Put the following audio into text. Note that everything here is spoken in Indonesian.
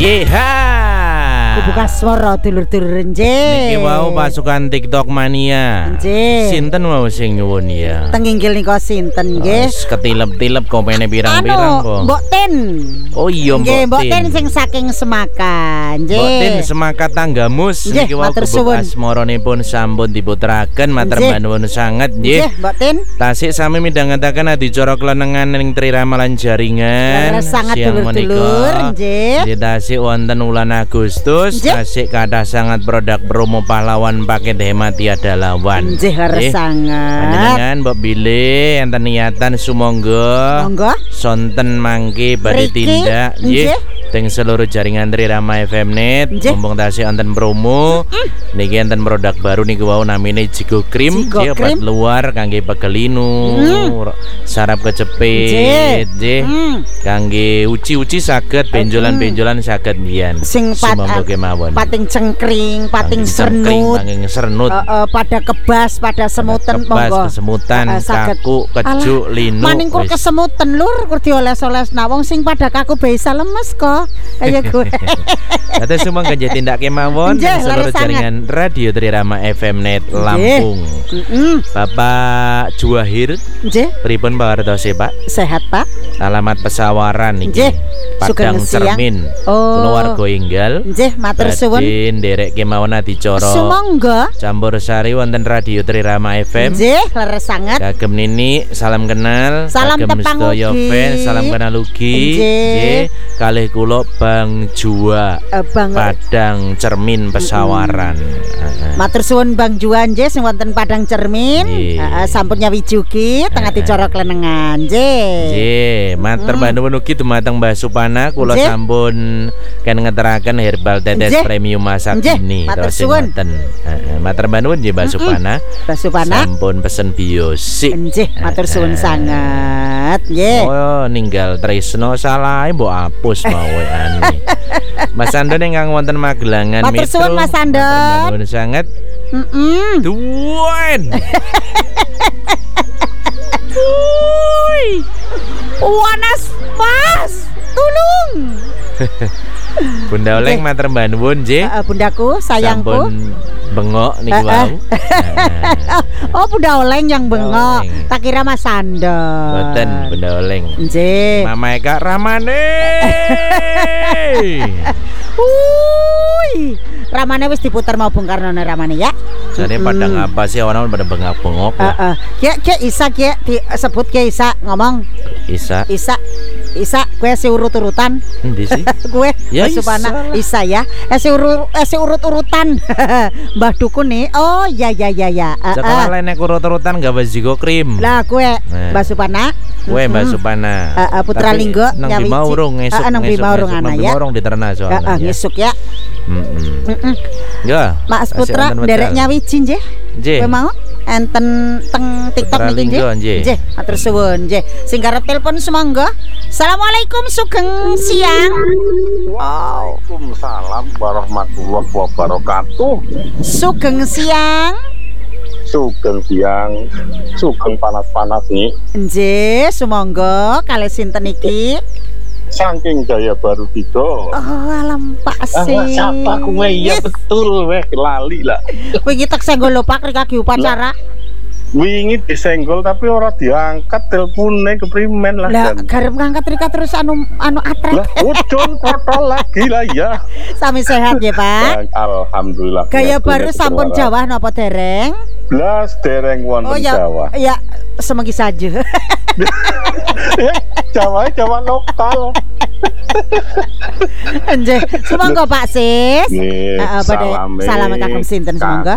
Yeha. Buka suara dulur-dulur nje. Niki wau pasukan TikTok mania. Nje. Sinten wau sing nyuwun ya. Teng inggil nika sinten nggih? Ketilep-tilep komene pirang-pirang kok. Mbok Tin. Oh iya Mbok Tin sing saking Semaka nje. Mbok Tin Semaka Tanggamus niki wau gebuk asmaranipun sampun diputraken matur nuwun sanget nggih. Nggih, Mbok Tin. Tasik sami midhangetaken adicara klenengan ing Triramalan Jaringan. Sangat dulur-dulur nggih. Tasik wonten wulan Agustus. Tasik kathah sangat produk promo pahlawan paket hemat tiada lawan. Nggih, leres sangat. Panjenengan mbok bilih enten niatan sumangga. Monggo. Sonten mangke badhe tindak nggih. Teng seluruh jaringan Trirama FM Net. Mumpung tasik enten promo. Niki enten produk baru niku wau namine Jigo Cream. Obat luar kangge pegelinu. Sarap kecepit nggih. Kangge uci-uci saged, benjolan-benjolan saged mbiyen. Sing pating cengkring, pating sernut, pada kebas, pada semuten, monggo. Kesemutan, kaku, kejuk, linu. Maningkur kesemutan lur, kur dioles-oles nawong sing pada kaku bisa lemes kok. Kayak gue. Kata semua kerja tindak kemawon seluruh jaringan radio Trirama FM Net Lampung. Bapak Juwahir, pripun pawartosi Pak? Sehat Pak. Alamat pesawaran niki. Padang Cermin. Keluarga enggal. Nggih, matur suwun. Nderek kemawon adicara. Sumangga. Campur sari wonten radio Trirama FM. Nggih, leres sanget. Kagem Nini, salam kenal. Salam tepang ugi. Salam kenal ugi. Nggih. Kalih kula Bang Jua. Padang Cermin Pesawaran. Matur suwun Bang Jua nggih sing wonten Padang Cermin. Sampun nyawijuki tengah dicara klenengan nggih. Nggih, matur nuwun ugi dumateng Mbah Supana kula sampun kan ngeteraken herbal tetes premium masa kini. Matur suwun. Matur nuwun nggih Mbah Supana. Mbah Supana sampun pesen biosik. Nggih, matur suwun sangat nggih. Oh, ninggal tresno salahe mbok hapus mau weane. Mas Andon ingkang wonten Magelangan Metro. Matur suwun Mas Andon. Matur nuwun sanget. Duwen. Wanas Mas, tulung. Bunda Oleng matur nuwun nggih. Bundaku, sayangku. Sampun bengok niku wau. Oh, Bunda Oleng yang bengok. Tak kira Mas Andon. Mboten, Bunda Oleng. Nggih. Mama Eka Ramane. Ramane wis diputer mau Bung Karno Ramane ya. Jane padang apa sih orang pada bengak-bengok. Ki Isa ki disebut Ki Isa ngomong. Isa gue si urut-urutan. Endi sih? Gue ya, Supana Isa ya. Si urut-urutan. Mbah Dukun nih. Oh ya. Setelah lainnya urut-urutan gak Jigo Cream. Lah gue Mbah Supana. Gue Mbah Supana. Putra Linggo nang Bimaurung esuk. Nang Bimaurung ana ya. Bimaurung diterna soalnya. Ngesuk ya. Ya. Mas Putra derek nyawiji nggih. Kowe mau enten teng TikTok niki nggih. Nggih, matur suwun nggih. Sing arep telepon semangga. Assalamualaikum sugeng siang. Waalaikumsalam warahmatullahi wabarakatuh. Sugeng siang. Sugeng panas-panas nih. Nggih, sumangga kalih sinten iki? Saking Jaya Baru Tigo. Oh, alam Pak sih. Siapa kowe? Iya betul weh, lali lah. Wingi tak senggol lho Pak rek upacara. Wingi disenggol tapi ora diangkat telepone keprimen lah. Lah garep ngangkat rika terus anu atrek. Lah udun protol lagi lah ya. Sami sehat ya Pak. Alhamdulillah. Gaya baru sampun Jawa napa dereng? Blas dereng wonten Jawa. Ya semanggi saja. Jawa lokal. Nggih, semangga Pak Sis. Nggih, salam kagem sinten semangga?